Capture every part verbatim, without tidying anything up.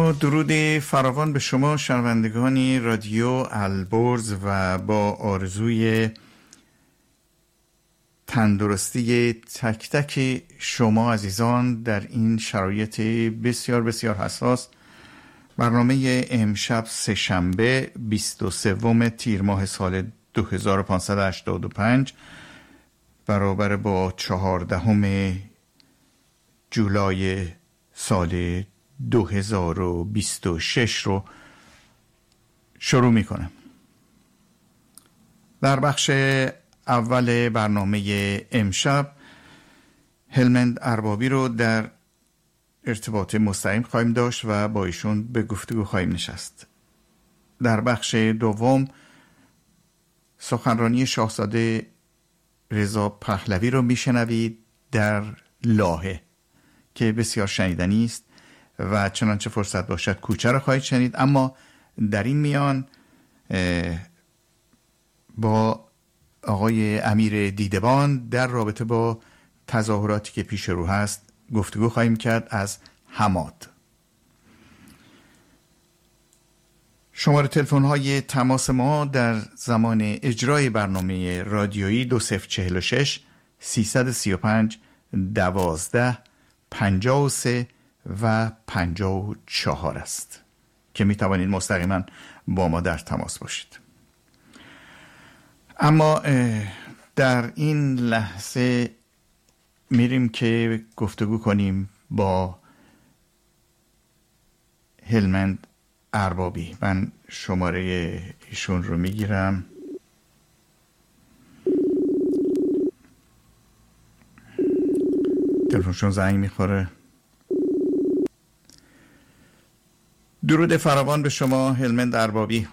با درود فراوان به شما شنوندگان رادیو البرز و با آرزوی تندرستی تک تک شما عزیزان در این شرایط بسیار بسیار حساس، برنامه امشب سه شنبه بیست و سوم تیر ماه سال دو هزار و پانصد و هشتاد و پنج برابر با چهاردهم جولای سال دو هزار و بیست و شش رو شروع می کنم. در بخش اول برنامه امشب هلمند اربابی رو در ارتباط مستقیم خواهیم داشت و با ایشون به گفتگو خواهیم نشست. در بخش دوم سخنرانی شاهزاده رضا پهلوی رو میشنوید در لاهه که بسیار شنیدنی است و چنانچه فرصت باشد کوچه رو خواهید شنید. اما در این میان با آقای امیر دیدبان در رابطه با تظاهراتی که پیش رو هست گفتگو خواهیم کرد از حماد. شماره تلفن های تماس ما در زمان اجرای برنامه رادیویی دو صفر چهل و شش سیصد و سی و پنج دوازده پنجاه و سه و پنجاه و چهار است که می توانید مستقیما با ما در تماس باشید. اما در این لحظه میریم که گفتگو کنیم با هلمند اربابی. من شماره ایشون رو میگیرم. تلفنشون زنگ میخوره. درود فراوان به شما هلمند اربابی.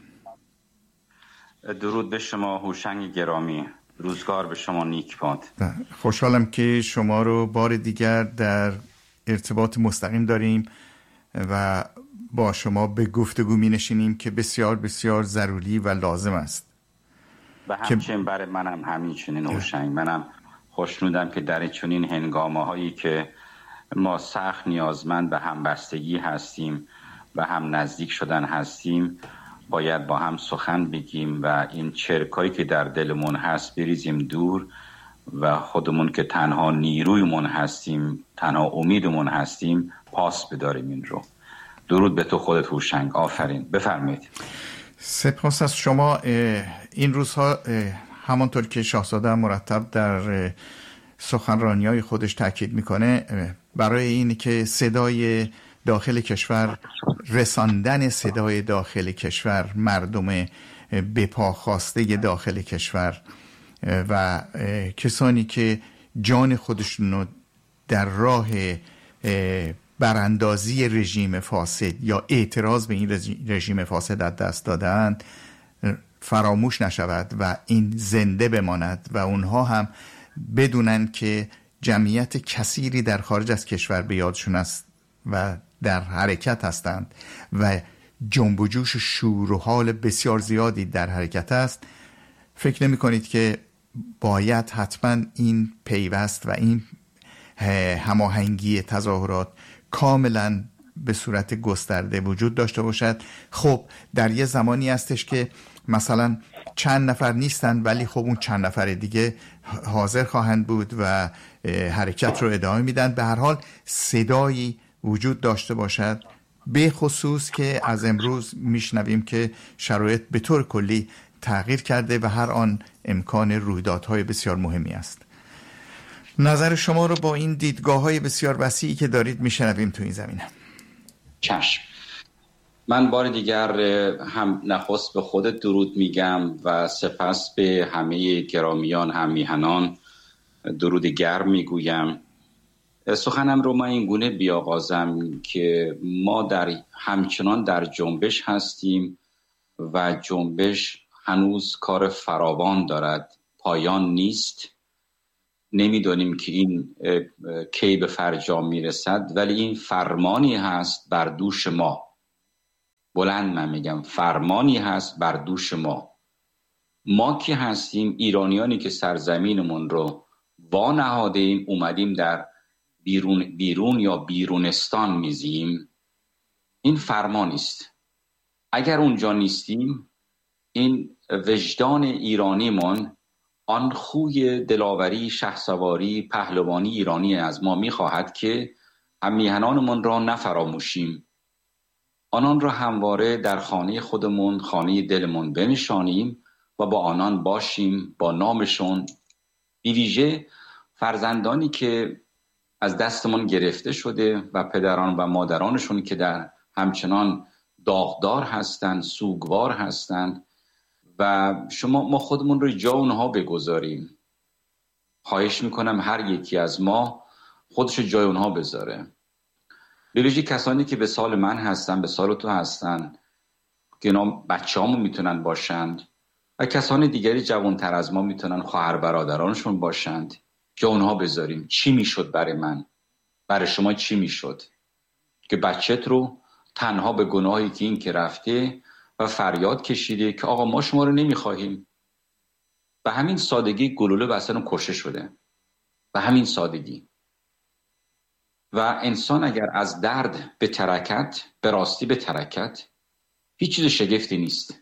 درود به شما هوشنگ گرامی، روزگار به شما نیک باد. خوشحالم که شما رو بار دیگر در ارتباط مستقیم داریم و با شما به گفتگو می نشینیم که بسیار بسیار ضروری و لازم است. و همچنین برای منم همینچنین هوشنگ، منم خوشنودم که در چنین هنگامه هایی که ما سخت نیازمند به همبستگی هستیم و هم نزدیک شدن هستیم باید با هم سخن بگیم و این چرکایی که در دلمون هست بریزیم دور و خودمون که تنها نیرویمون هستیم، تنها امیدمون هستیم، پاس بداریم این رو. درود به تو خودت هوشنگ. آفرین. بفرمایید. سپاس از شما. این روزها همانطور که شاهزاده مرتب در سخنرانی‌های خودش تاکید میکنه، برای این که صدای داخل کشور، رساندن صدای داخل کشور، مردم بپا خواسته داخل کشور و کسانی که جان خودشون رو در راه براندازی رژیم فاسد یا اعتراض به این رژیم فاسد از دست دادند فراموش نشود و این زنده بماند و اونها هم بدونن که جمعیت کثیری در خارج از کشور به یادشون است و در حرکت هستند و جنب و جوش و شور و حال بسیار زیادی در حرکت است. فکر نمی کنید که باید حتما این پیوست و این هماهنگی تظاهرات کاملا به صورت گسترده وجود داشته باشد؟ خب در یه زمانی هستش که مثلا چند نفر نیستن ولی خب اون چند نفر دیگه حاضر خواهند بود و حرکت رو ادامه میدن. به هر حال صدایی وجود داشته باشد، به خصوص که از امروز میشنویم که شرایط به طور کلی تغییر کرده و هر آن امکان رویدادهای بسیار مهمی است. نظر شما رو با این دیدگاه‌های بسیار وسیعی که دارید میشنویم تو این زمینه. چشم. من بار دیگر هم نخست به خودت درود میگم و سپس به همه گرامیان هم میهنان درود گرم میگویم. سخنم رو من این گونه بیاغازم که ما در همچنان در جنبش هستیم و جنبش هنوز کار فراوان دارد، پایان نیست. نمیدونیم که این کی به فرجام میرسد، ولی این فرمانی هست بر دوش ما. بلند من میگم فرمانی هست بر دوش ما. ما که هستیم ایرانیانی که سرزمینمون رو وانهادیم، اومدیم در بیرون بیرون یا بیرونستان میزیم این فرمانی است. اگر اونجا نیستیم، این وجدان ایرانیمون آن خوی دلاوری، شهسواری، پهلوانی ایرانی از ما میخواهد که هم میهنانمون را نفراموشیم، آنان را همواره در خانه خودمون، خانه دلمون بنشانیم و با آنان باشیم، با نامشون. بی ویژه فرزندانی که از دستمون گرفته شده و پدران و مادرانشون که در همچنان داغدار هستند، سوگوار هستند و شما ما خودمون رو جا اونها بگذاریم. خواهش میکنم هر یکی از ما خودش رو جای اونها بذاره. بلیجی کسانی که به سال من هستن، به سال تو هستن، که اینا بچه هامون میتونن باشند و کسانی دیگری جوانتر از ما میتونن خواهر برادرانشون باشند، جا اونها بذاریم. چی میشد برای من، برای شما چی میشد که بچت رو تنها به گناهی که این که رفته و فریاد کشیده که آقا ما شما رو نمیخواهیم. به همین سادگی گلوله بستن و کشته شده، به همین سادگی. و انسان اگر از درد به ترکت، به راستی به ترکت، هیچ چیز شگفتی نیست.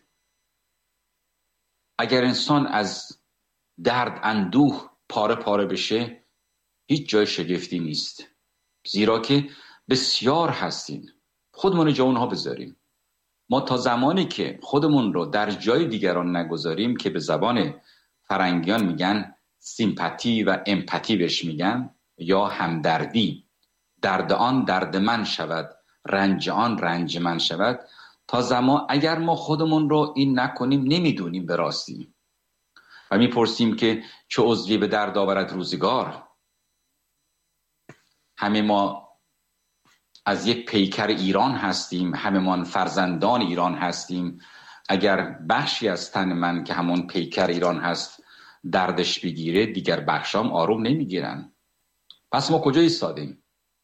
اگر انسان از درد، اندوه پاره پاره بشه، هیچ جای شگفتی نیست، زیرا که بسیار هستین. خودمون جا اونها بذاریم. ما تا زمانی که خودمون رو در جای دیگران نگذاریم، که به زبان فرنگیان میگن سیمپاتی و امپاتی بهش میگن، یا همدردی، درد آن درد من شود، رنج آن رنج من شود، تا زمان اگر ما خودمون رو این نکنیم نمیدونیم به راستی و میپرسیم که چه عضوی به درد آورد روزگار. همه ما از یک پیکر ایران هستیم، همه ما فرزندان ایران هستیم. اگر بخشی از تن من که همون پیکر ایران هست دردش بگیره، دیگر بخشام آروم نمیگیرن. پس ما کجا ایستادیم؟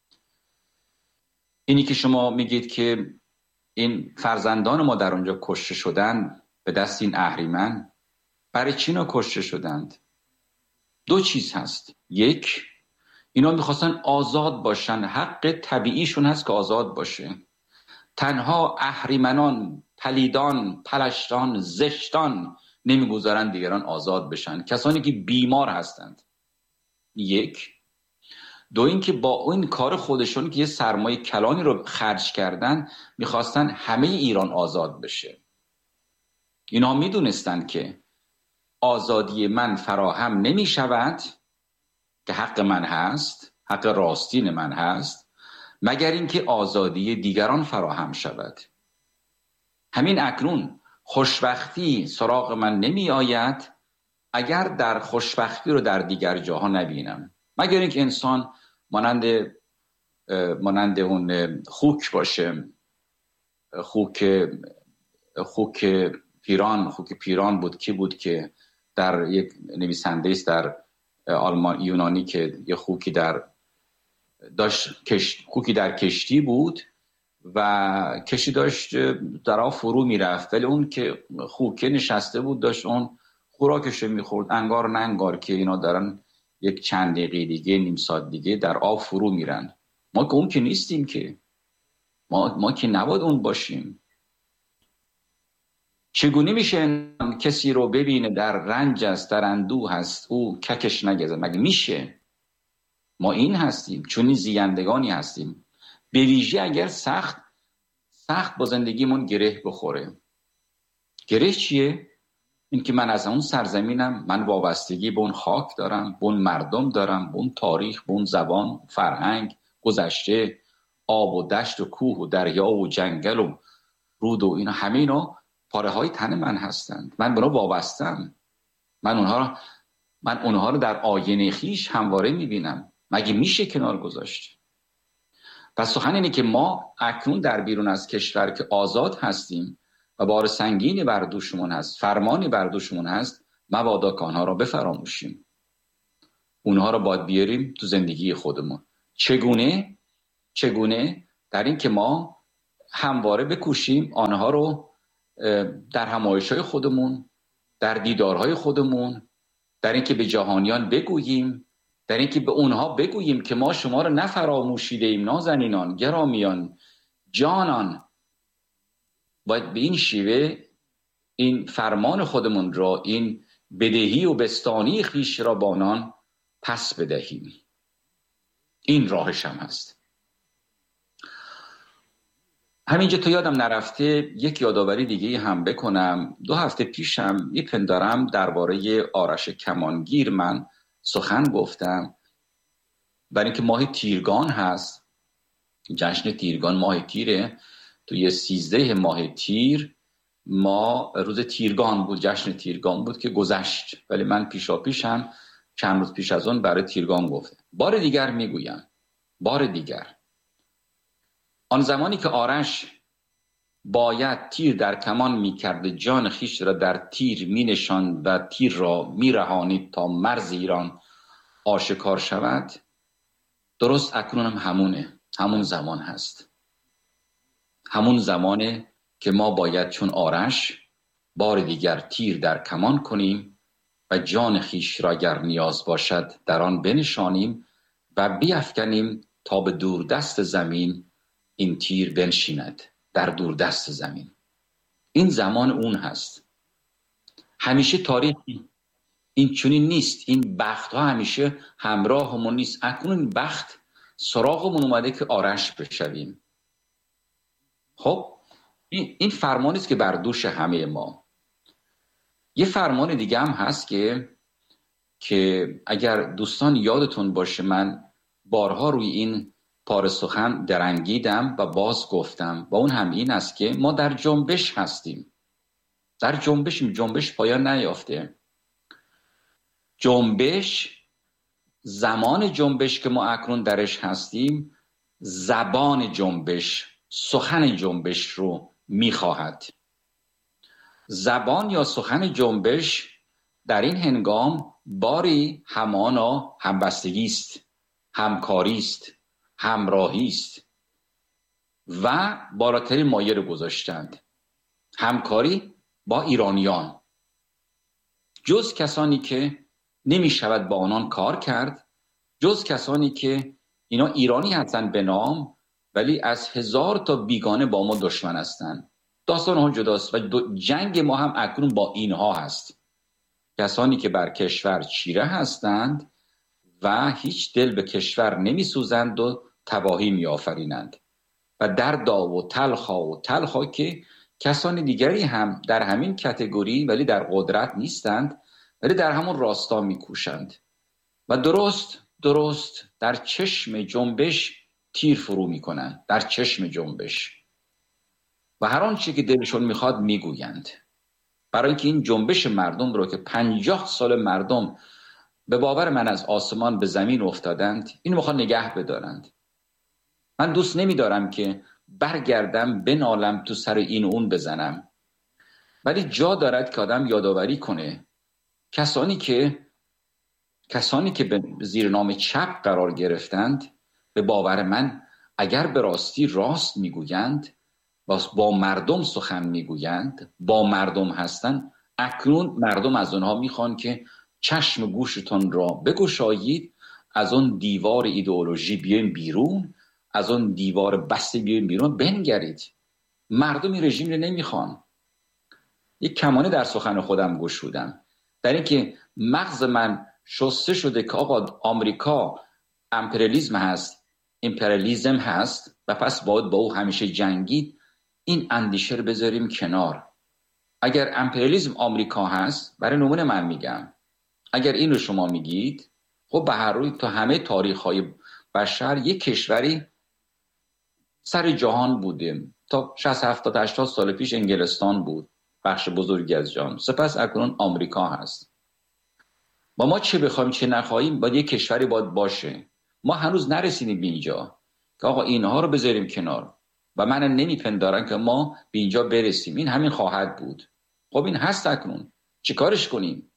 اینی که شما میگید که این فرزندان ما در اونجا کشته شدن به دست این اهریمن، برای چی اینا کشته شدند؟ دو چیز هست. یک، اینا میخواستن آزاد باشن، حق طبیعیشون هست که آزاد باشه. تنها اهریمنان، پلیدان، پلشتان، زشتان نمیگذارن دیگران آزاد بشن، کسانی که بیمار هستند. یک. دو این که با این کار خودشون که یه سرمایه کلانی رو خرج کردن، میخواستن همه ایران آزاد بشه. اینا میدونستن که آزادی من فراهم نمیشود، که حق من هست، حق راستین من هست، مگر اینکه آزادی دیگران فراهم شود. همین اکنون خوشبختی سراغ من نمی آید اگر در خوشبختی رو در دیگر جاها نبینم، مگر اینکه انسان مانند مانند اون خوک باشه، خوک خوک پیران خوک پیران بود. کی بود که در یک نویسنده است در آلمان یونانی که یه خوکی در داشت کش... خوکی در کشتی بود و کشتی داشت در آب فرو میرفت، ولی اون که خوکه نشسته بود داشت اون خوراکش رو میخورد، انگار نه انگار که اینا دارن یک چند دقیقه دیگه، نیم ساعت دیگه در آب فرو میرن. ما که اون که نیستیم، که ما ما که نباید اون باشیم. چگونه میشه کسی رو ببینه در رنج است، در اندوه هست، او ککش نگذه؟ مگه میشه؟ ما این هستیم، چون این زیندگانی هستیم. به ویژه اگر سخت سخت با زندگیمون گره بخوره. گره چیه؟ این که من از اون سرزمینم، من وابستگی به اون خاک دارم، به اون مردم دارم، به اون تاریخ، به اون زبان، فرهنگ، گذشته، آب و دشت و کوه و دریا و جنگل و رود و اینا، همه اینا پاره های تن من هستند. من به اونها وابستم. من اونها رو من اونها رو در آینه خیش همواره میبینم. مگه میشه کنار گذاشت؟ پس سخن اینه که ما اکنون در بیرون از کشور که آزاد هستیم و بار سنگینی بر دوشمون هست، فرمانی بر دوشمون هست، مبادا که آنها را بفراموشیم. اونها را باید بیاریم تو زندگی خودمون. چگونه؟ چگونه؟ در این که ما همواره بکوشیم آنها رو در همایش‌های خودمون، در دیدارهای خودمون، در این که به جهانیان بگوییم، در این که به اونها بگوییم که ما شما رو نفراموشیده ایم، نازنینان، گرامیان، جانان، باید به این شیوه این فرمان خودمون را، این بدهی و بستانی خویش را با آنان پس بدهیم. این راهش هم هست. همینجا تا یادم نرفته یک یادآوری دیگه هم بکنم. دو هفته پیشم میپندارم درباره آرش کمانگیر من سخن گفتم، برای اینکه ماه تیرگان هست، جشن تیرگان ماه تیره، توی سیزده ماه تیر ما روز تیرگان بود، جشن تیرگان بود که گذشت، ولی من پیشا پیش هم چند روز پیش از اون برای تیرگان گفتم. بار دیگر میگویم، بار دیگر، آن زمانی که آرش باید تیر در کمان میکرد، جان خیش را در تیر مینشاند و تیر را میرهانید تا مرز ایران آشکار شود، درست اکنون هم همونه، همون زمان هست. همون زمانه که ما باید چون آرش بار دیگر تیر در کمان کنیم و جان خیش را اگر نیاز باشد در آن بنشانیم و بیفکنیم تا به دور دست زمین این تیر بنشیند، در دور دست زمین. این زمان اون هست. همیشه تاریخ این چنین نیست. این بخت ها همیشه همراهمون نیست. اکنون این بخت سراغمون اومده که آرش بشویم. خب این این فرمانی است که بر دوش همه ما. یه فرمان دیگه هم هست که که اگر دوستان یادتون باشه من بارها روی این پاره سخن درنگیدم و باز گفتم، و اون هم این است که ما در جنبش هستیم. در جنبشیم. جنبش پایان نیافته. جنبش، زمان جنبش که ما اکنون درش هستیم، زبان جنبش، سخن جنبش رو میخواهد. زبان یا سخن جنبش در این هنگام باری همانا همبستگی است، همکاری است، همراهی است و بالاترین مایه رو گذاشتند. همکاری با ایرانیان، جز کسانی که نمی شود با آنان کار کرد، جز کسانی که اینا ایرانی هستند به نام ولی از هزار تا بیگانه با ما دشمن هستند. داستان ها جداست و جنگ ما هم اکنون با اینها هست. کسانی که بر کشور چیره هستند و هیچ دل به کشور نمی سوزند و تباهی می آفرینند و دردا و تلخا و تلخا که کسانی دیگری هم در همین کتگوری ولی در قدرت نیستند ولی در همون راستا می کوشند و درست درست در چشم جنبش تیر فرو می کنند، در چشم جنبش، و هر آنچه که دلشون میخواد میگویند، برای اینکه این جنبش مردم رو که پنجاه سال مردم به باور من از آسمان به زمین افتادند، اینو میخوان نگه بدارند. من دوست نمیدارم که برگردم بنالم تو سر این اون بزنم، ولی جا دارد که آدم یادآوری کنه کسانی که کسانی که به زیر نام چپ قرار گرفتند، به باور من اگر به راستی راست میگویند، با مردم سخن میگویند، با مردم هستند، اکنون مردم از اونها میخوان که چشم و گوشتون را بگشایید، از اون دیوار ایدئولوژی بیاین بیرون، از اون دیوار بسته بیاین بیرون، بنگرید. مردم این رژیم رو نمیخوان. یک کمانه در سخن خودم گشودم در این که مغز من شسته شده که آقا آمریکا امپریالیسم هست، امپریالیسم هست و پس باید با او همیشه جنگید. این اندیشه رو بذاریم کنار. اگر امپریالیسم آمریکا هست، برای نمونه من میگم، اگر این رو شما میگید، خب به هر روی تا همه تاریخ‌های بشر یک کشوری سر جهان بوده. تا شصت هفتاد هشتاد سال پیش انگلستان بود، بخش بزرگی از جهان، سپس اکنون آمریکا هست. با ما چه بخوایم چه نخواهیم باید یک کشوری باید باشه. ما هنوز نرسیدیم به اینجا که آقا اینها رو بذاریم کنار و من نمیپندارم که ما به اینجا برسیم. این همین خواهد بود. خب این هست اکنون، چه کارش کنیم؟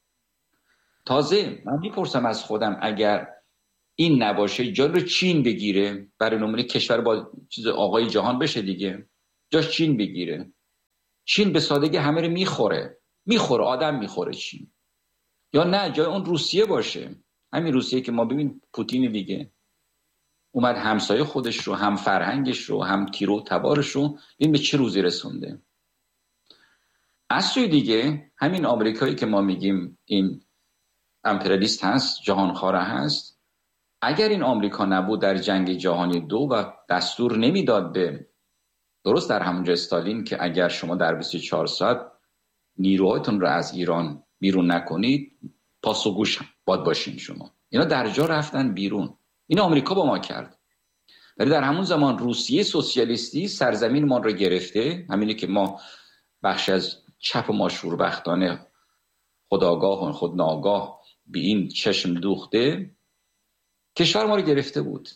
تازه من میپرسم از خودم، اگر این نباشه جا رو چین بگیره، برای نمونه کشور با چیز آقای جهان بشه دیگه، جاش چین بگیره. چین به سادگی همه رو میخوره، میخوره آدم میخوره چین. یا نه جای اون روسیه باشه، همین روسیه که ما ببین پوتین دیگه اومد همسایه خودش رو، هم فرهنگش رو، هم تیرو تبارش رو، ببین به چه روزی رسونده. از سوی دیگه همین آمریکایی که ما میگیم این امپریالیست هست، جهانخواره هست، اگر این آمریکا نبود در جنگ جهانی دو و دستور نمیداد به درست در همونجا استالین که اگر شما در بیست و چهار ساعت نیروهاتون رو از ایران بیرون نکنید پاسوگوش باد باشین شما، اینا در جا رفتن بیرون. این آمریکا با ما کرد. ولی در همون زمان روسیه سوسیالیستی سرزمین ما رو گرفته، همینه که ما بخش از چپ ما شوربختانه خودآگاه و خودناگاه به این چشم دوخته کشور ما رو گرفته بود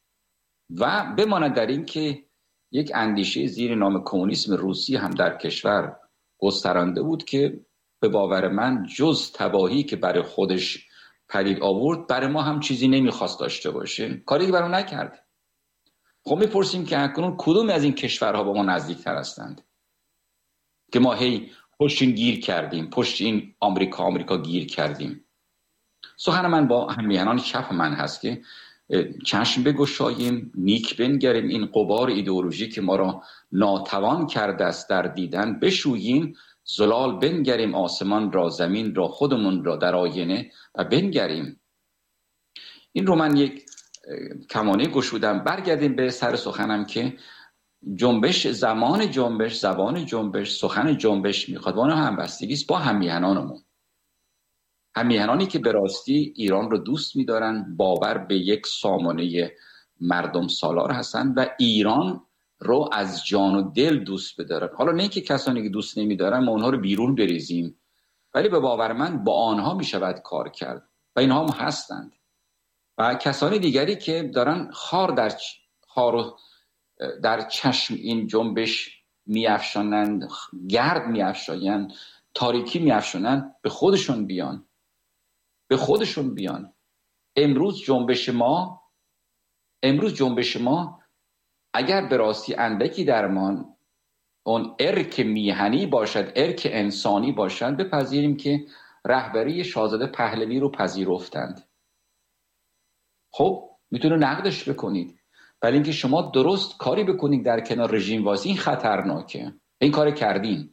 و بماند در این که یک اندیشه زیر نام کمونیسم روسی هم در کشور گسترانده بود که به باور من جز تباهی که برای خودش پدید آورد برای ما هم چیزی نمیخواست داشته باشه، کاری که برای ما نکرد. خب میپرسیم که اکنون کدوم از این کشورها با ما نزدیکتر هستند که ما هی پشت این گیر کردیم، پشت این آمریکا آمریکا گیر کردیم؟ سخن من با همیهنان چپ من هست که چشم بگشاییم، نیک بنگریم، این غبار ایدئولوژی که ما را ناتوان کرده است در دیدن بشوییم، زلال بنگریم آسمان را، زمین را، خودمون را در آینه و بنگریم. این رو من یک کمانه گشودم. برگردیم به سر سخنم که جنبش، زمان جنبش، زبان جنبش، سخن جنبش میخواد با همبستگی است با همیهنانمون، همیهنانی که به راستی ایران رو دوست می‌دارن، باور به یک سامانه مردم سالار هستن و ایران رو از جان و دل دوست بدارن. حالا نه که کسانی که دوست نمی‌دارن ما اونها رو بیرون بریزیم، ولی به باور من با آنها میشود کار کرد و اینها هم هستند. و کسانی دیگری که دارن خار در خار در چشم این جنبش میافشانند، گرد میافشانند، تاریکی میافشانند، به خودشون بیان به خودشون بیان. امروز جنبش ما امروز جنبش ما اگر به راستی اندکی درمان اون ارک میهنی باشد، ارک انسانی باشد، بپذیریم که رهبری شاهزاده پهلوی رو پذیرفتند. خب میتونه نقدش بکنید، ولی اینکه شما درست کاری بکنید در کنار رژیم واسه این خطرناکه. این کار کردین.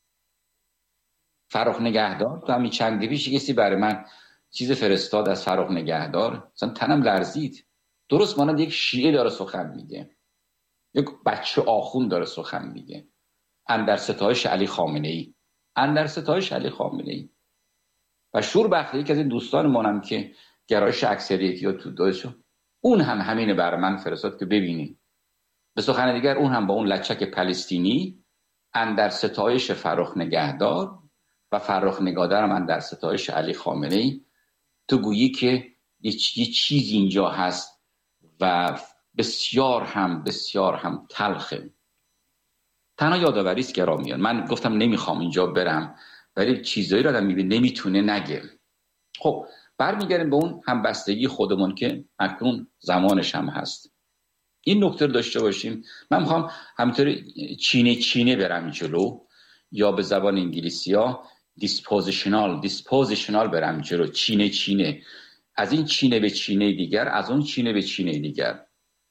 فرخ نگهدار تو همین چند پیش کسی برای من چیز فرستاد از فرخ نگهدار، مثلا تنم لرزید. درست مانند یک شیعه داره سخن میگه، یک بچه آخوند داره سخن میگه اندر ستایش علی خامنه ای، اندر ستایش علی خامنه ای. و شوربخت یکی از این دوستان منم که گرایش اکثریتی رو تو داشت، اون هم همینه برای من فرستاد که ببینیم. به سخن دیگر اون هم با اون لچک فلسطینی اندر ستایش فرخ نگهدار و فرخ نگهدار هم اندر ستایش علی خامنه ای، تو گویی که یه چیزی اینجا هست و بسیار هم بسیار هم تلخه. تنها یادآوری است گرامیان، من گفتم نمیخوام اینجا برم، ولی چیزایی رو آدم میبینه نمیتونه نگه. خب برمیگردیم به اون همبستگی خودمون که اکنون زمانش هم هست. این نکته رو داشته باشیم. من میخوام همینطور چینه چینه برم جلو، یا به زبان انگلیسی ها دیسپوزیشنال دیسپوزیشنال برم جلو، چینه چینه، از این چینه به چینه دیگر، از اون چینه به چینه دیگر.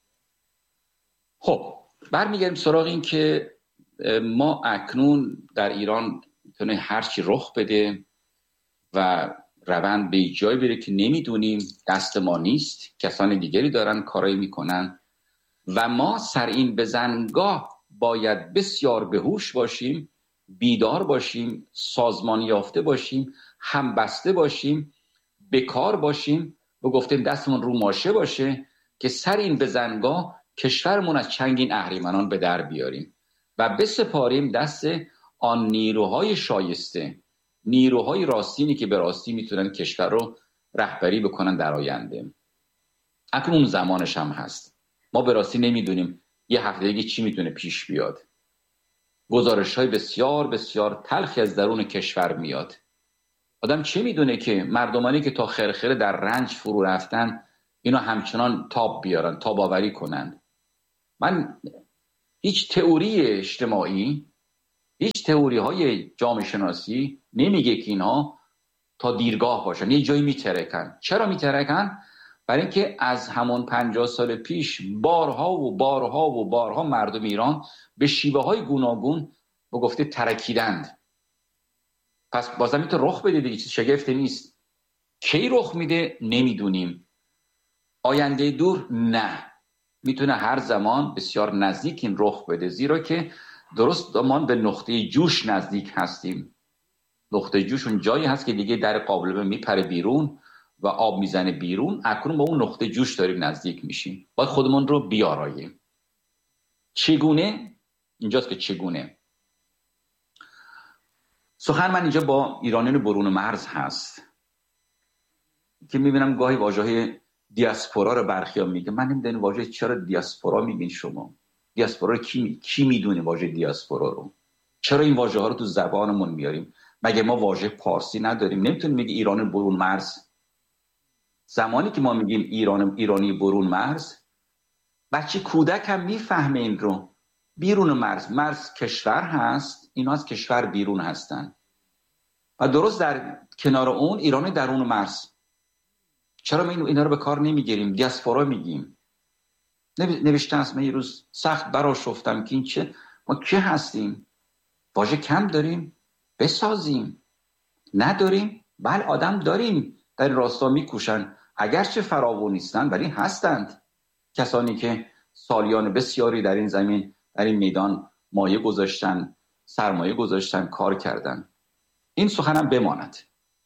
خب برمیگردیم سراغ این که ما اکنون در ایران میتونه هرچی رخ بده و روند به جای بره که نمیدونیم، دست ما نیست، کسان دیگری دارن کارایی میکنن و ما سر این بزنگاه باید بسیار بهوش باشیم، بیدار باشیم، سازمان یافته باشیم، همبسته باشیم، بکار باشیم و گفتیم دستمون رو ماشه باشه که سر این بزنگاه کشورمون از چنگ این اهریمنان به در بیاریم و بسپاریم دست آن نیروهای شایسته، نیروهای راستینی که به راستی میتونن کشور رو رهبری بکنن در آینده. اکنون زمانش هم هست. ما به راستی نمیدونیم یه هفته دیگه چی میتونه پیش بیاد. گزارش های بسیار بسیار تلخی از درون کشور میاد. آدم چه میدونه که مردمانی که تا خرخره در رنج فرو رفتن اینا همچنان تاب بیارن، تاب آوری کنن. من هیچ تئوری اجتماعی، هیچ تئوری های جامعه شناسی نمیگه که اینها تا دیرگاه باشن، یه جایی میترکن. چرا میترکن؟ برای اینکه از همون پنجاه سال پیش بارها و بارها و بارها مردم ایران به شیوه های گوناگون به گفته ترکیدند پس بازم میتونه رخ بده دیگه، چیز شگفتی نیست. کی رخ میده نمیدونیم. آینده دور نه، میتونه هر زمان بسیار نزدیک این رخ بده، زیرا که درست ما به نقطه جوش نزدیک هستیم. نقطه جوش اون جایی هست که دیگه در قابلمه میپره بیرون و آب میزنه بیرون. اکنون با اون نقطه جوش داریم نزدیک میشیم. باید خودمون رو بیاراییم. چگونه؟ اینجاست که چگونه. سخن من اینجا با ایرانیان برون مرز هست که میبینم گاهی واژه دیاسپورا رو برخیام میگه. من نمیدونم واژه چرا دیاسپورا میگین شما؟ دیاسپورا رو کی می... کی میدونه واژه دیاسپورا رو؟ چرا این واژه ها رو تو زبانمون میاریم؟ مگه ما واژه پارسی نداریم؟ نمیتونیم میگی ایران برون مرز. زمانی که ما میگیم ایران ایرانی برون مرز، بچه کودک هم میفهمه این رو. بیرون مرز، مرز کشور هست، اینا از کشور بیرون هستن و درست در کنار اون ایران درون مرز. چرا ما اینا رو به کار نمیگیریم؟ دیاسپورا میگیم. نوشته است، من یه روز سخت برآشفتم که این چه، ما که هستیم؟ واژه کم داریم؟ بسازیم. نداریم؟ بله آدم داریم، در این راستا میکوشن، اگرچه فراوان نیستن ولی هستند کسانی که سالیان بسیاری در این زمین، در این میدان مایه گذاشتن، سرمایه گذاشتن، کار کردن. این سخنم بماند.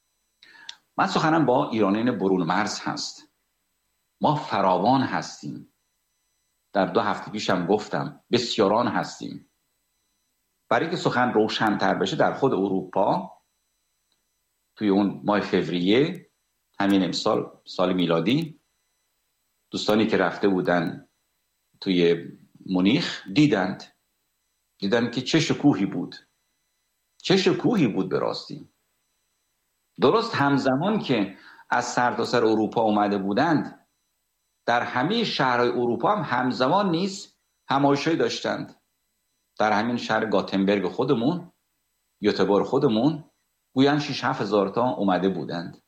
من سخنم با ایرانیان برون مرز هست. ما فراوان هستیم. در دو هفته پیشم گفتم بسیاران هستیم. برای که سخن روشن‌تر بشه، در خود اروپا توی اون ماه فوریه همین امسال، سال میلادی، دوستانی که رفته بودن توی مونیخ دیدند دیدند که چه شکوهی بود، چه شکوهی بود به راستی. درست همزمان که از سرتاسر اروپا اومده بودند، در همه شهرهای اروپا هم همزمان نیز همایش‌هایی داشتند. در همین شهر گاتنبرگ خودمون، یوتبور خودمون، گویان شش هفت هزار تا اومده بودند.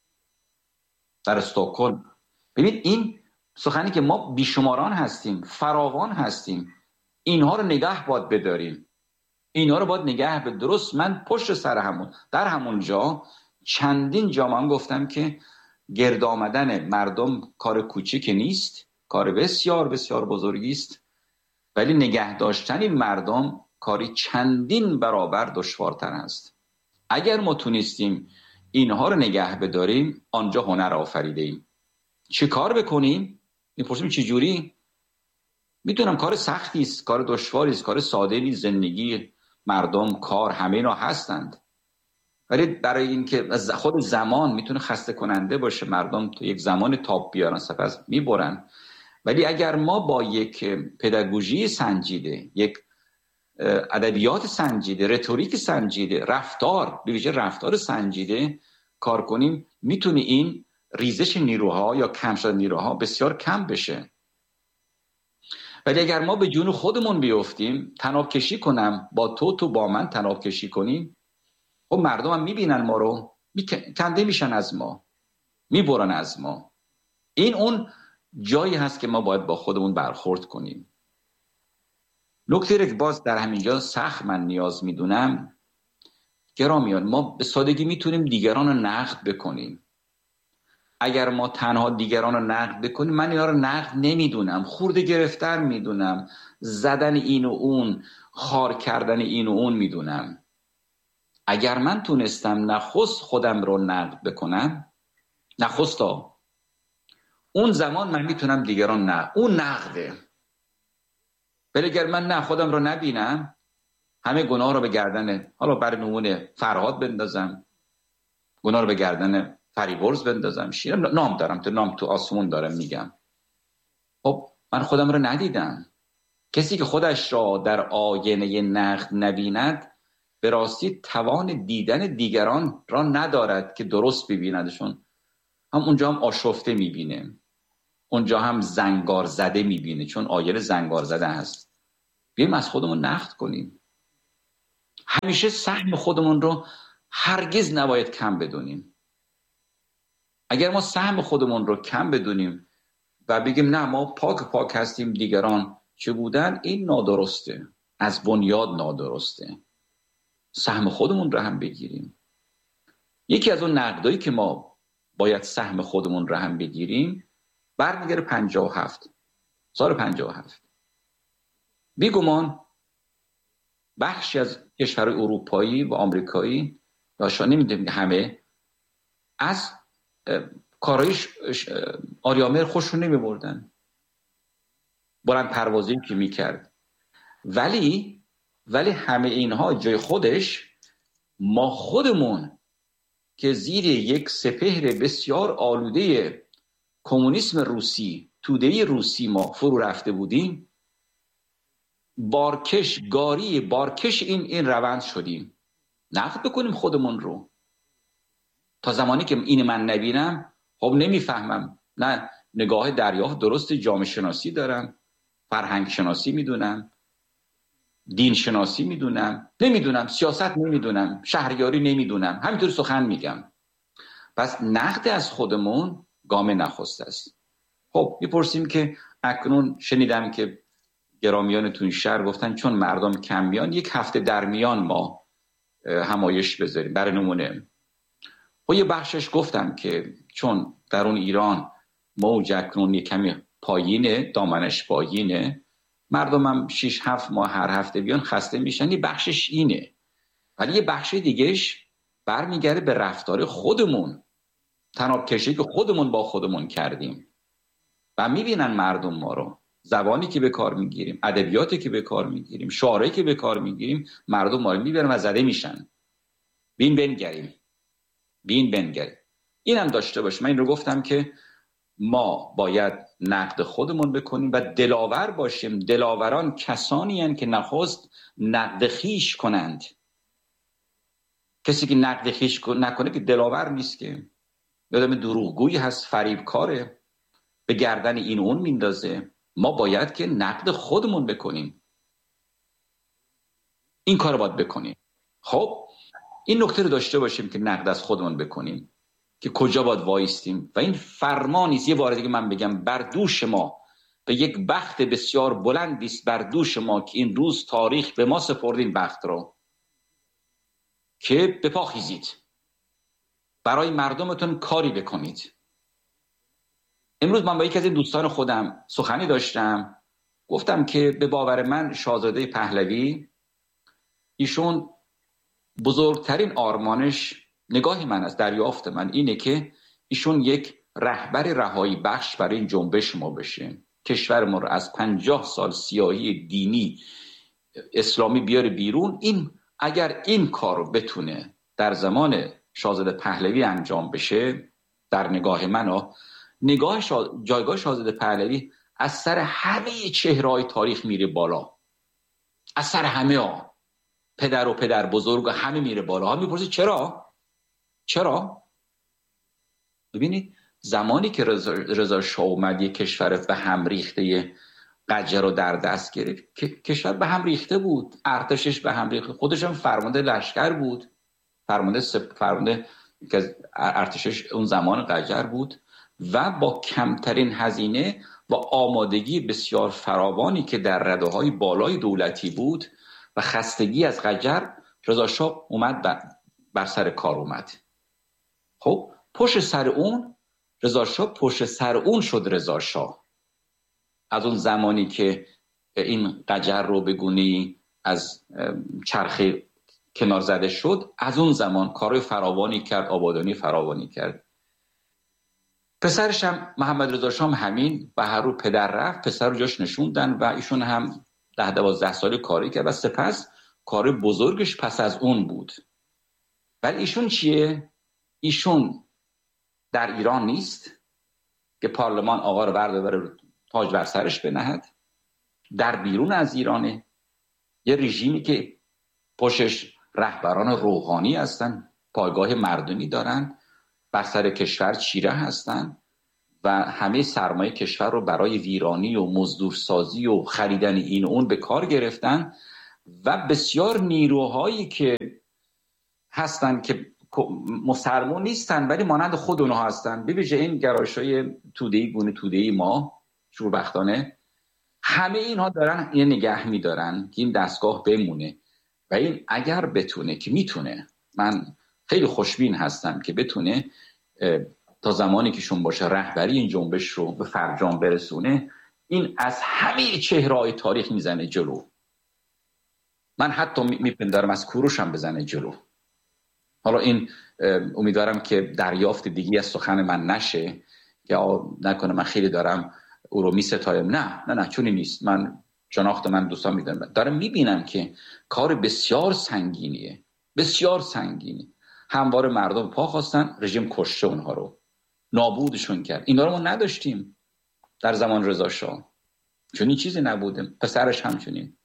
در استکهلم. ببینید این سخنی که ما بیشماران هستیم، فراوان هستیم. اینها رو نگه باید بداریم. اینها رو باید نگه به درست. من پشت سر همون، در همون جا چندین جا من گفتم که گرد آمدن مردم کار کوچیک نیست، کار بسیار بسیار بزرگی است، ولی نگه داشتن این مردم کاری چندین برابر دشوارتر است. اگر ما تونستیم اینها رو نگه بداریم، آنجا هنر آفریده ایم. چه کار بکنیم؟ میپرسیم چه جوری؟ میدونم کار سختی است، کار دشواری است، کار ساده نیست. زندگی مردم، کار، همه اینا هستند، ولی برای اینکه خود زمان میتونه خسته کننده باشه، مردم تو یک زمان تاب بیارن سپس میبرن. ولی اگر ما با یک پداگوژی سنجیده، یک ادبیات سنجیده، رتوریک سنجیده، رفتار، به ویژه رفتار سنجیده کار کنیم، میتونه این ریزش نیروها یا کم شدن نیروها بسیار کم بشه. ولی اگر ما به جون خودمون بیفتیم، تناب کشی کنم با تو، تو با من تناب کشی کنیم، خب مردم هم میبینن ما رو، کنده میشن از ما، میبرن از ما. این اون جایی هست که ما باید با خودمون برخورد کنیم. نکته را که باز در همینجا سخت من نیاز میدونم، گرامیان، ما به سادگی میتونیم دیگران رو نقد بکنیم. اگر ما تنها دیگران رو نقد بکنیم، من اینا رو نقد نمیدونم، خورده گرفتر میدونم، زدن این و اون، خار کردن این و اون میدونم. اگر من تونستم نخست خودم رو نقد بکنم، نخستا، اون زمان من میتونم دیگران نقد، اون نقده. ولی اگر من نه خودم رو نبینم، همه گناه رو به گردن، حالا برای نمونه فرهاد بندازم، گناه رو به گردن فریبرز بندازم، شیر نام دارم، تو نام تو آسمون دارم میگم. خب من خودم رو ندیدم. کسی که خودش را در آینه نقد نبیند، به راستی توان دیدن دیگران را ندارد که درست ببیندشون. هم اونجا هم آشفته میبینه، اونجا هم زنگار زده میبینه، چون آینه زنگار زده هست. بیایم از خودمون نقد کنیم. همیشه سهم خودمون رو هرگز نباید کم بدونیم. اگر ما سهم خودمون رو کم بدونیم و بگیم نه ما پاک پاک هستیم، دیگران چه بودن، این نادرسته، از بنیاد نادرسته. سهم خودمون رو هم بگیریم. یکی از اون نقدایی که ما باید سهم خودمون رو هم بگیریم برمیگره پنجاه و هفت، سال پنجاه و هفت. بیگمان بخشی از کشورهای اروپایی و آمریکایی داشتن، نمیدونم همه، از کارهای آریامر خوششون نمیبردن، بلند پروازی که میکرد. ولی ولی همه اینها جای خودش، ما خودمون که زیر یک سپهر بسیار آلوده کمونیسم روسی، توده روسی ما فرو رفته بودیم، بارکش گاری بارکش این این روند شدیم. نقد بکنیم خودمون رو. تا زمانی که این من نبینم خب نمیفهمم. نه نگاه دریافت درست، جامعه شناسی دارم، فرهنگ شناسی میدونم، دین شناسی میدونم، نمیدونم سیاست نمیدونم، شهریاری نمیدونم، همینطور سخن میگم. پس نقد از خودمون گام نخست است. خب میپرسیم که اکنون شنیدم که گرامیان تو این شهر گفتن چون مردم کم میان یک هفته در میان ما همایش بذاریم برای نمونه. خب یه بخشش گفتم که چون در اون ایران موج اکنون یک کمی پایینه، دامنش پایینه، مردم هم شیش هفت ماه هر هفته بیان خسته میشن، یه بخشش اینه. ولی یه بخش دیگهش برمیگرده به رفتار خودمون، تناب کشی که خودمون با خودمون کردیم و میبینن مردم ما رو، زبانی که به کار میگیریم، ادبیاتی که به کار میگیریم، شعاری که به کار میگیریم، مردم ما رو میبینن و زده میشن. بین بنگریم، بین بنگریم. اینم داشته باش. من این رو گفتم که ما باید نقد خودمون بکنیم و دلاور باشیم. دلاوران کسانی هستند که نخست نقد خویش کنند. کسی که نقد خویش نکنه که دلاور نیست، که آدم دروغگویی هست، فریبکاره، به گردن این اون میندازه. ما باید که نقد خودمون بکنیم. این کار باید بکنیم. خب این نکته رو داشته باشیم که نقد از خودمون بکنیم که کجا باید وایستیم. و این فرمانی است، یه بار دیگه من بگم، بر دوش ما، به یک بخت بسیار بلندی است بر دوش ما که این روز تاریخ به ما سپرد این بخت رو که به پا خیزید، برای مردمتون کاری بکنید. امروز من با یکی از این دوستان خودم سخنی داشتم، گفتم که به باور من شاهزاده پهلوی، ایشون بزرگترین آرمانش، نگاه من از دریافت من اینه که ایشون یک رهبر رهایی بخش برای این جنبش ما بشه، کشور ما رو از پنجاه سال سیاهی دینی اسلامی بیاره بیرون. این اگر این کار رو بتونه در زمان شاهزاده پهلوی انجام بشه، در نگاه من ها، نگاه شا... جایگاه شاهزاده پهلوی از سر همه چهره‌های تاریخ میره بالا، از سر همه ها، پدر و پدر بزرگ همه میره بالا. ها میپرسید چرا؟ چرا؟ ببینید زمانی که رضا, رضا شاه اومد یک کشور به هم ریخته قجر رو در دست گرفت، کشور به هم ریخته بود، ارتشش به هم ریخته، خودش هم فرمانده لشکر بود، فرمانده سپ... فرمانده که ارتشش اون زمان قجر بود و با کمترین هزینه و آمادگی بسیار فراوانی که در رده‌های بالای دولتی بود و خستگی از قجر، رضا شاه اومد بر سر کار اومد. خب پشت سر اون رضا شاه پشت سر اون شد رضا شاه. از اون زمانی که این قجر رو بگونی از چرخه کنار زده شد، از اون زمان کارهای فراوانی کرد، آبادانی فراوانی کرد. پسرش هم محمد رضا شاه همین، به هر رو پدر رفت، پسر رو جاش نشوندن و ایشون هم ده دوازده سالی کاری کرد و سپس کار بزرگش پس از اون بود. ولی ایشون چیه؟ ایشون در ایران نیست که پارلمان آقا رو برداره تاج بر سرش بنهد، در بیرون از ایرانه، یه رژیمی که پشتش رهبران روحانی هستن، پایگاه مردمی دارن، بر سر کشور چیره هستن و همه سرمایه کشور رو برای ویرانی و مزدورسازی و خریدن این و اون به کار گرفتن و بسیار نیروهایی که هستن که مسلمون نیستن ولی مانند خود اونها هستن، به ویژه این گرایش‌های توده‌ای گونه توده‌ای ما شوربختانه، همه اینها دارن این نگه می‌دارن که این دستگاه بمونه و این اگر بتونه که میتونه، من خیلی خوشبین هستم که بتونه تا زمانی که شون باشه رهبری این جنبش رو به فرجام برسونه. این از همه چهره‌های تاریخ میزنه جلو. من حتی میپندارم از کوروش هم بزنه جلو. حالا این امیدوارم که دریافت دیگه از سخن من نشه که نکنه من خیلی دارم او رو میستایم. نه نه نه چونی نیست. من شناخت من دوستان میدونم دارم میبینم که کار بسیار سنگینیه، بسیار سنگینی. همواره مردم پا خواستن، رژیم کشته اونها رو، نابودشون کرد. اینا رو ما نداشتیم در زمان رضا شاه، چون این چیزی نبوده، پسرش همچنین.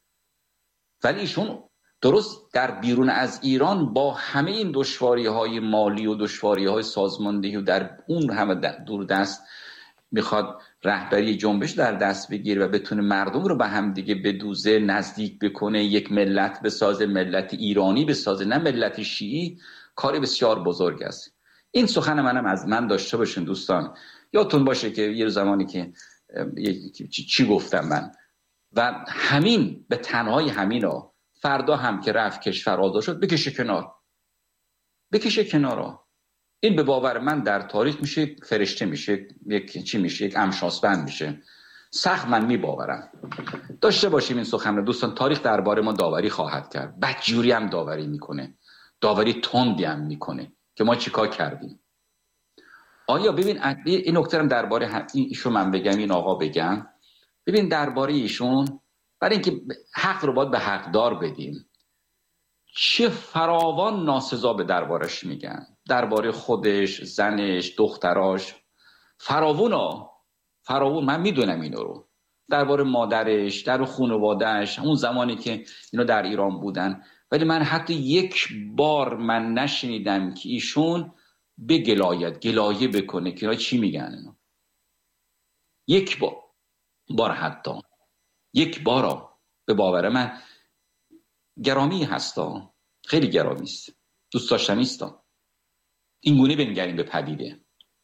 ولی ایشون درست در بیرون از ایران با همه این دشواری‌های مالی و دشواری‌های سازماندهی و در اون همه دور دست میخواد رهبری جنبش در دست بگیره و بتونه مردم رو به هم دیگه بدوزه، نزدیک بکنه، یک ملت بسازه، ملت ایرانی بسازه، نه ملت شیعی. کار بسیار بزرگ است. این سخن منم از من داشته باشین دوستان. یادتون باشه که یه زمانی که چی گفتم من و همین به تنهای همین ها فردا هم که رفت کشور آزاد شد بکشه کنار، بکشه کنارا. این به باور من در تاریخ میشه فرشته، میشه یک چی میشه، یک امشاسبند میشه. سخت من میباورم. داشته باشیم این سخن رو دوستان. تاریخ درباره ما داوری خواهد کرد، بدجوری هم داوری میکنه، داوری تندی هم میکنه که ما چیکار کردیم. آیا ببین این نکته هم درباره ایشون من بگم، این آقا بگم. ببین درباره ایشون، برای اینکه حق رو باید به حقدار بدیم، چه فراوان ناسزا به دربارش میگن، درباره خودش، زنش، دختراش، فراوونا فراوون. من میدونم اینو رو، درباره مادرش، در خانواده‌اش، اون زمانی که اینا در ایران بودن. ولی من حتی یک بار من نشنیدم که ایشون بگلاید، گلایه بکنه که اینا چی میگن. اینا یک بار بار حتی یک بار به باور من گرامی هستا، خیلی گرامی است، دوست داشتنی است. این گونه بنگریم به پدیده،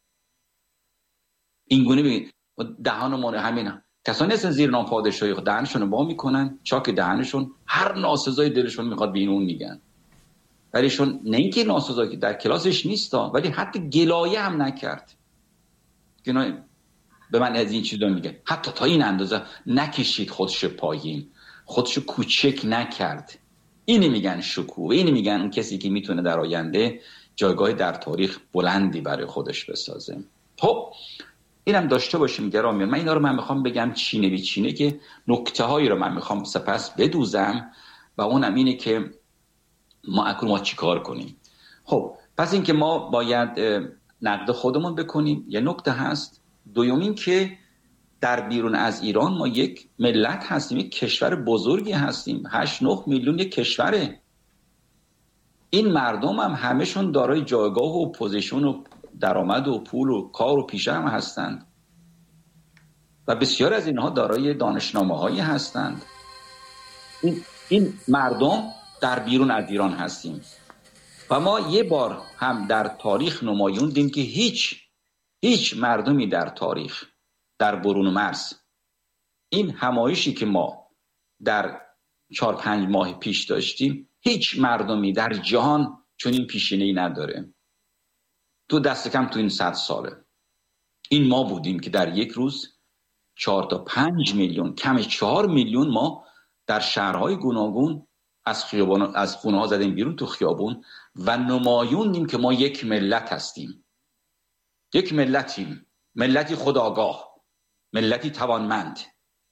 این گونه ببین دهانمون همین کسانی هستن زیر نام پادشاهی دهنشون رو با میکنن، چاک دهنشون هر ناسزای دلشون میخواد به اون میگن. ولیشون نه اینکه ناسزایی که در کلاسش نیستا، ولی حتی گلایه هم نکرد که به من از این چیزا میگه. حتی تا این اندازه نکشید خودش پایین، خودشو کوچک نکرد. اینی میگن شکوه، اینی میگن اون کسی که میتونه در آینده جایگاه در تاریخ بلندی برای خودش بسازه. خب اینم داشته باشیم گرامیان. من اینا رو من میخوام بگم چینه بی چینه که نکته هایی رو من میخوام سپس بدوزم و اونم اینه که ما اکنون ما چی کار کنیم. خب پس این که ما باید نقد خودمون بکنیم یه نکته هست. دومین که در بیرون از ایران ما یک ملت هستیم، یک کشور بزرگی هستیم، هشت نه میلیون یک کشوره. این مردم هم همشون دارای جایگاه و پوزیشن و درآمد و پول و کار و پیشه هم هستند و بسیار از اینها دارای دانشنامه هایی هستند. این, این مردم در بیرون از ایران هستیم و ما یه بار هم در تاریخ نمایوندیم که هیچ هیچ مردمی در تاریخ در برون مرز این همایشی که ما در چهار پنج ماه پیش داشتیم، هیچ مردمی در جهان چون این پیشینه‌ای نداره. تو دست کم تو این صد ساله این ما بودیم که در یک روز چهار تا پنج میلیون، کم چهار میلیون ما در شهرهای گوناگون از خیابان از خونه ها زدیم بیرون تو خیابون و نمایوندیم که ما یک ملت هستیم، یک ملتیم، ملتی خودآگاه، ملتی توانمند.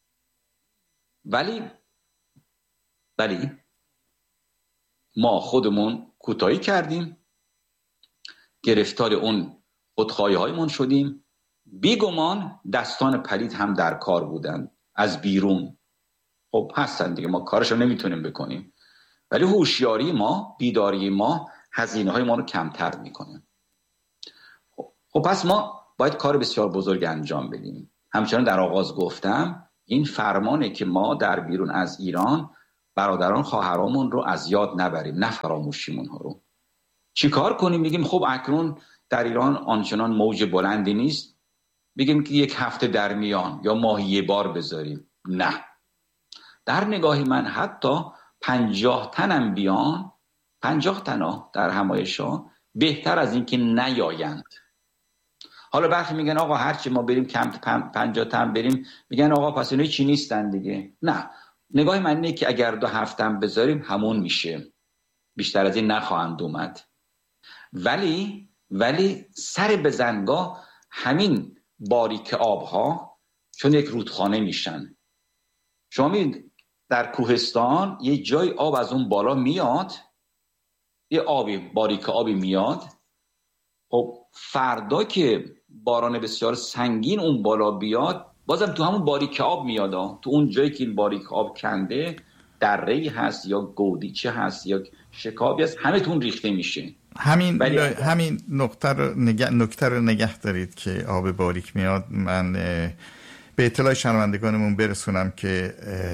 ولی ولی ما خودمون کوتاهی کردیم، گرفتار اون خودخواهی هایمون شدیم. بیگمان دستان پلید هم در کار بودن از بیرون. خب هستن دیگه، ما کارشو نمیتونیم بکنیم، ولی هوشیاری ما، بیداری ما هزینه های ما رو کمتر میکنه. خب. خب پس ما باید کار بسیار بزرگ انجام بدیم. همچنان در آغاز گفتم این فرمانه که ما در بیرون از ایران برادران خواهرامون رو از یاد نبریم، نه فراموشیم اونها رو. چی کار کنیم؟ میگیم خب اکنون در ایران آنچنان موج بلندی نیست، بگیم که یک هفته در میان یا ماهی یه بار بذاریم. نه، در نگاه من حتی پنجاه تنم بیان پنجاه تنا در همایش‌ها بهتر از این که نیایند. حالا برخی میگن آقا هرچی ما بریم کم پنجاه تن بریم، میگن آقا پس اینا چی نیستن دیگه. نه، نگاه من اینه که اگر دو هفتم بذاریم همون میشه، بیشتر از این نخواهند اومد. ولی ولی سر بزنگاه همین باریک آبها چون یک رودخانه میشن. شما می‌بینید در کوهستان یه جای آب از اون بالا میاد، یه آبی باریک آبی میاد، خب فردا که باران بسیار سنگین اون بالا بیاد بازم تو همون باریک آب میاد ها. تو اون جایی که این باریک آب کنده دره‌ای هست یا گودیچه هست یا شکابی هست، همه تون ریخته میشه. همین ل... همین نکته رو نگه... نکته رو نگه دارید که آب باریک میاد. من به اطلاع شنوندگانمون برسونم که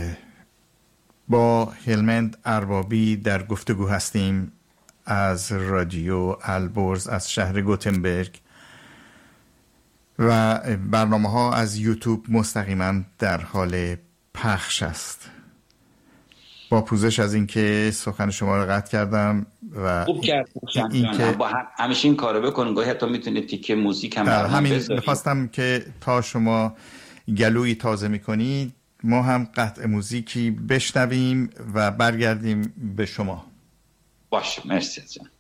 با هلمند اربابی در گفتگو هستیم از رادیو البرز از شهر گوتنبرگ و برنامه ها از یوتیوب مستقیما در حال پخش است. با پوزش از اینکه سخن شما رو قطع کردم و خوب کرد این که با همیشه این کارو بکنین، گاهی حتی میتونید تیکه موزیک هم همین می‌خواستم که تا شما گلوی تازه میکنید ما هم قطع موزیکی بشنویم و برگردیم به شما. باشه، مرسی جان.